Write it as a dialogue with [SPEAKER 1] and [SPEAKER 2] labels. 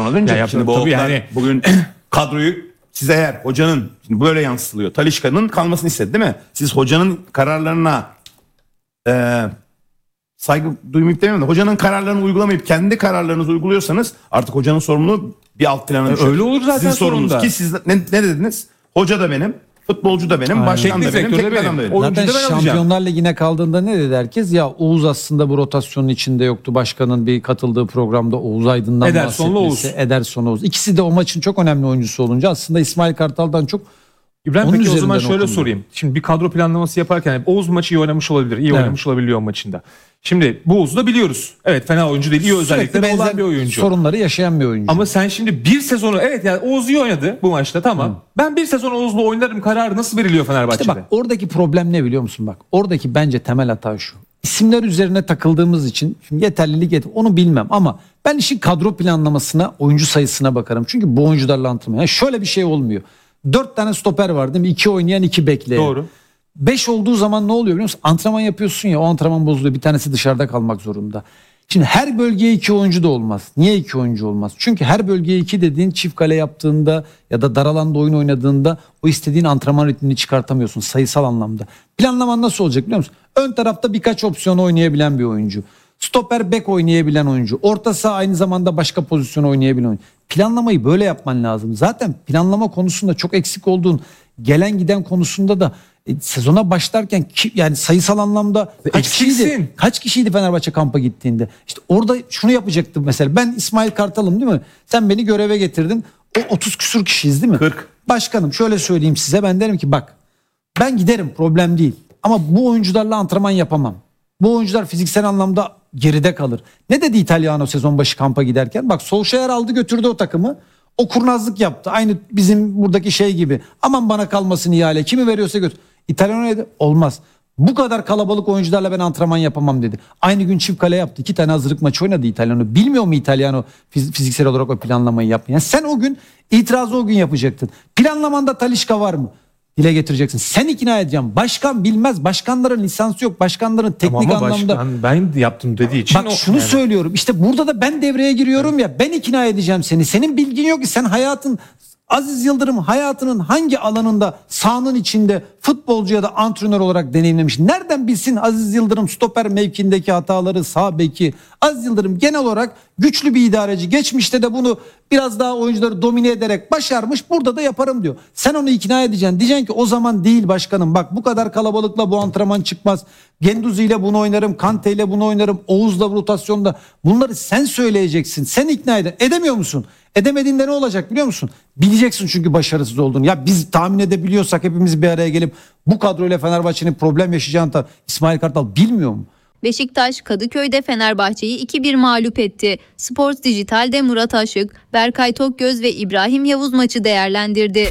[SPEAKER 1] soruna dönecek. Şimdi bu yani bugün kadroyu size eğer hocanın şimdi böyle yansıtılıyor. Talisca'nın kalmasını istedi değil mi? Siz hocanın kararlarına saygı duymayıp demiyorum da hocanın kararlarını uygulamayıp kendi kararlarınızı uyguluyorsanız artık hocanın sorumluluğu bir alt plana düşer.
[SPEAKER 2] Öyle olur zaten
[SPEAKER 1] sizin sorunuz
[SPEAKER 2] sonunda.
[SPEAKER 1] ki siz ne dediniz? Hoca da benim, futbolcu da benim, başkan da benim, teknik adam da benim.
[SPEAKER 3] Zaten Şampiyonlar Ligi'ne kaldığında ne dedi herkes? Ya Oğuz aslında bu rotasyonun içinde yoktu. Başkanın bir katıldığı programda Oğuz Aydın'dan bahsetmesi. Ederson Oğuz. İkisi de o maçın çok önemli oyuncusu olunca aslında İsmail Kartal'dan çok
[SPEAKER 2] İbrahim
[SPEAKER 3] onun
[SPEAKER 2] peki o zaman şöyle
[SPEAKER 3] okundu.
[SPEAKER 2] sorayım. Şimdi bir kadro planlaması yaparken Oğuz maçı iyi oynamış olabilir. İyi oynamış olabiliyor maçında. Şimdi bu Oğuz'u da biliyoruz. Evet fena oyuncu değil. İyi özellikleri olan bir oyuncu.
[SPEAKER 3] Sorunları yaşayan bir oyuncu.
[SPEAKER 2] Ama sen şimdi bir sezonu evet yani Oğuz iyi oynadı bu maçta tamam. Ben bir sezon Oğuz'la oynarım kararı nasıl veriliyor Fenerbahçe'de?
[SPEAKER 3] İşte bak oradaki problem ne biliyor musun bak? Oradaki bence temel hata şu. İsimler üzerine takıldığımız için şimdi yeterlilik onu bilmem ama ben işin kadro planlamasına, oyuncu sayısına bakarım. Çünkü bu oyuncularla antrenman. Yani şöyle bir şey olmuyor. 4 tane stoper var değil mi? 2 oynayan 2 bekleyen.
[SPEAKER 2] Doğru.
[SPEAKER 3] 5 olduğu zaman ne oluyor biliyor musun? Antrenman yapıyorsun ya o antrenman bozuluyor. Bir tanesi dışarıda kalmak zorunda. Şimdi her bölgeye 2 oyuncu da olmaz. Niye 2 oyuncu olmaz? Çünkü her bölgeye 2 dediğin çift kale yaptığında ya da dar alanda oyun oynadığında o istediğin antrenman ritmini çıkartamıyorsun sayısal anlamda. Planlaman nasıl olacak biliyor musun? Ön tarafta birkaç opsiyon oynayabilen bir oyuncu. Stoper bek oynayabilen oyuncu. Orta saha aynı zamanda başka pozisyon oynayabilen oyuncu. Planlamayı böyle yapman lazım. Zaten planlama konusunda çok eksik olduğun gelen giden konusunda da sezona başlarken yani sayısal anlamda kaç kişiydi Fenerbahçe kampa gittiğinde? İşte orada şunu yapacaktım mesela. Ben İsmail Kartal'ım değil mi? Sen beni göreve getirdin. O 30 küsur kişiyiz değil mi?
[SPEAKER 1] 40.
[SPEAKER 3] Başkanım şöyle söyleyeyim size. Ben derim ki bak ben giderim problem değil. Ama bu oyuncularla antrenman yapamam. Bu oyuncular fiziksel anlamda geride kalır. Ne dedi İtalyano sezon başı kampa giderken? Bak Solskjaer aldı götürdü o takımı. O kurnazlık yaptı. Aynı bizim buradaki şey gibi. Aman bana kalmasın ihale. Kimi veriyorsa götür. İtalyano dedi? Olmaz. Bu kadar kalabalık oyuncularla ben antrenman yapamam dedi. Aynı gün çift kale yaptı. 2 tane hazırlık maçı oynadı İtalyano. Bilmiyor mu İtalyano fiziksel olarak o planlamayı yapmayı? Yani sen o gün itirazı o gün yapacaktın. Planlamanda Talisca var mı? Dile getireceksin. Sen ikna edeceğim. Başkan bilmez. Başkanların lisansı yok. Başkanların teknik
[SPEAKER 2] ama
[SPEAKER 3] anlamda.
[SPEAKER 2] Başkan, ben yaptım dediği için.
[SPEAKER 3] Bak şunu söylüyorum. İşte burada da ben devreye giriyorum ya. Ben ikna edeceğim seni. Senin bilgin yok ki. Sen hayatın Aziz Yıldırım hayatının hangi alanında sahanın içinde futbolcu ya da antrenör olarak deneyimlemiş? Nereden bilsin Aziz Yıldırım stoper mevkindeki hataları, sağ beki? Aziz Yıldırım genel olarak güçlü bir idareci. Geçmişte de bunu biraz daha oyuncuları domine ederek başarmış. Burada da yaparım diyor. Sen onu ikna edeceksin. Diyeceksin ki o zaman değil başkanım. Bak bu kadar kalabalıkla bu antrenman çıkmaz. Genduzi ile bunu oynarım. Kante ile bunu oynarım. Oğuz'la rotasyonda. Bunları sen söyleyeceksin. Sen ikna edemiyor musun? Edemediğinde ne olacak biliyor musun? Bileceksin çünkü başarısız olduğunu. Ya biz tahmin edebiliyorsak hepimiz bir araya gelip bu kadroyla Fenerbahçe'nin problem yaşayacağını da İsmail Kartal bilmiyor mu?
[SPEAKER 4] Beşiktaş Kadıköy'de Fenerbahçe'yi 2-1 mağlup etti. Sports Dijital'de Murat Aşık, Berkay Tokgöz ve İbrahim Yavuz maçı değerlendirdi.